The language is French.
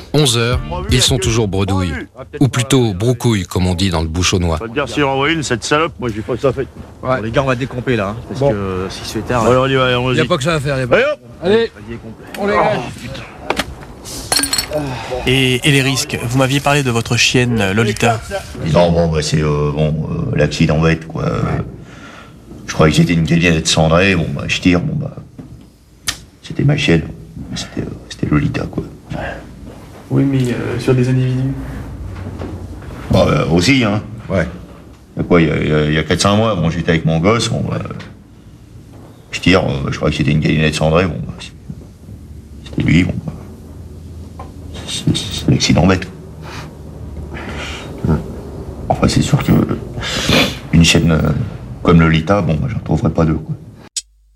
11h, ils sont toujours bredouilles. Ou plutôt broucouilles, comme on dit dans le bouchonnois. Faut te dire s'il envoie une, cette salope, moi j'ai pas que ça fait. Ouais. Bon, les gars, on va décomper là, parce que si se fait tard. Là... Ouais, il n'y a pas que ça à faire. Allez, on les gage. Et les risques. Vous m'aviez parlé de votre chienne Lolita. Non, bon, bah, c'est l'accident bête, quoi. Je croyais que c'était une camionnette cendrée, bon, bah, je tire, bon, bah. C'était ma chienne. C'était Lolita, quoi. Oui, mais sur des individus. Bah, aussi, hein. Ouais. Il y a 4-5 mois, bon, j'étais avec mon gosse, bon, bah, je tire, je croyais que c'était une camionnette cendrée, bon, bah, c'était lui, bon, bah. C'est l'accident bête. Enfin, c'est sûr que une chaîne comme Lolita, bon, bah, j'en trouverai pas deux, quoi.